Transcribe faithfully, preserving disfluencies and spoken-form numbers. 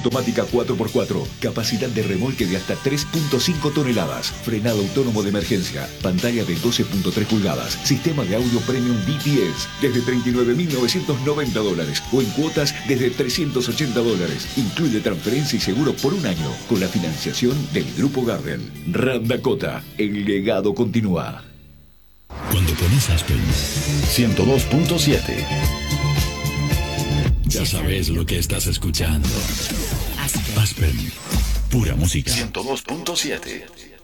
automática cuatro por cuatro, capacidad de remolque de hasta tres punto cinco toneladas, frenado autónomo de emergencia, pantalla de doce punto tres pulgadas, sistema de audio premium D T S, desde treinta y nueve mil novecientos noventa dólares o en cuotas desde trescientos ochenta dólares. Incluye transferencia y seguro por un año, con la financiación del Grupo Gardel. Ram Dakota, el legado continúa. Cuando pones Aspen ciento dos punto siete, ya sabes lo que estás escuchando. Aspen, pura música. ciento dos punto siete.